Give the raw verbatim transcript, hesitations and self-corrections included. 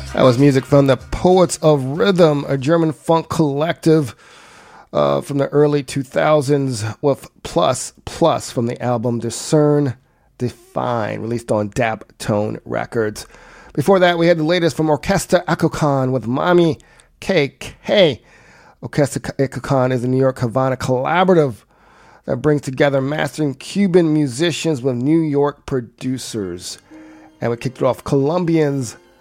That was music from the Poets of Rhythm, a German funk collective uh, from the early two thousands, with Plus Plus from the album Discern Define, released on Daptone Records. Before that, we had the latest from Orchestra Acocan with Mami K K. Orchestra Acocan is a New York Havana collaborative that brings together mastering Cuban musicians with New York producers. And we kicked it off Colombians